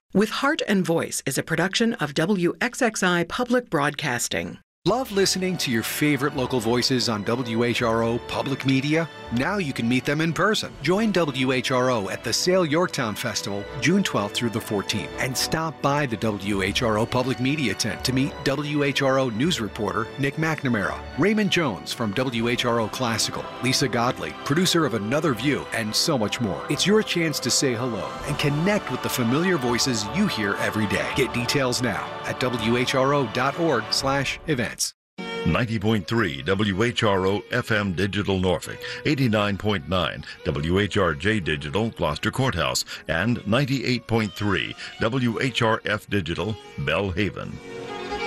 With Heart and Voice is a production of WXXI Public Broadcasting. Love listening to your favorite local voices on WHRO Public Media? Now you can meet them in person. Join WHRO at the Sale Yorktown Festival, June 12th through the 14th, and stop by the WHRO Public Media tent to meet WHRO news reporter Nick McNamara, Raymond Jones from WHRO Classical, Lisa Godley, producer of Another View, and so much more. It's your chance to say hello and connect with the familiar voices you hear every day. Get details now at whro.org/events. 90.3 WHRO FM Digital Norfolk, 89.9 WHRJ Digital Gloucester Courthouse, and 98.3 WHRF Digital Bellhaven.